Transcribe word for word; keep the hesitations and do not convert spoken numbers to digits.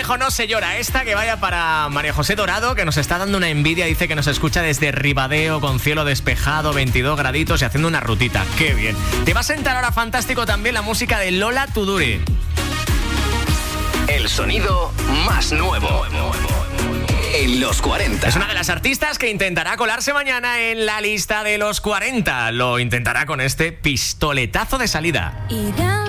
Bajo no se llora. Esta que vaya para María José Dorado, que nos está dando una envidia. Dice que nos escucha desde Ribadeo, con cielo despejado, veintidós graditos y haciendo una rutita. ¡Qué bien! Te va a sentar ahora fantástico también la música de Lola Tuduri. El sonido más nuevo en los cuarenta. Es una de las artistas que intentará colarse mañana en la lista de los cuarenta. Lo intentará con este pistoletazo de salida. Y